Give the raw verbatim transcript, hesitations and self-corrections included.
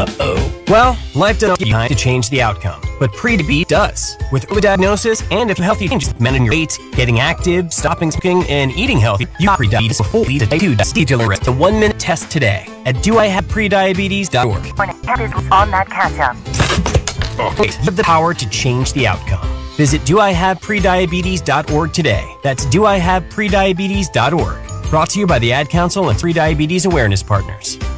Uh-oh. Well, life doesn't give you time to change the outcome, but pre-diabetes does. With early diagnosis and if healthy changes, managing your weight, getting active, stopping smoking, and eating healthy, you have pre-diabetes before lead to type two diabetes. The one-minute test today at do I have prediabetes dot org. On that catch-up. You have the power to change the outcome. Visit do I have prediabetes dot org today. That's do I have prediabetes dot org. Brought to you by the Ad Council and three Diabetes Awareness Partners.